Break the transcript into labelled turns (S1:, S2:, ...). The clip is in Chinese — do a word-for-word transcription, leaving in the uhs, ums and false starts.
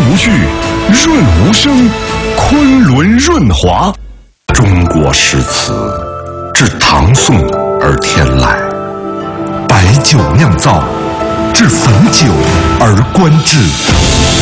S1: 无序，润无声，昆仑润滑。中国诗词自唐宋而天来，白酒酿造，至汾酒而观之。